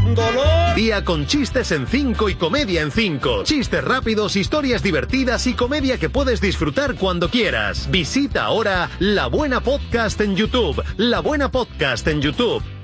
dolor. Día con chistes en 5 y comedia en 5. Chistes rápidos, historias divertidas y comedia que puedes disfrutar cuando quieras. Visita ahora La Buena Podcast en YouTube. La Buena Podcast en YouTube.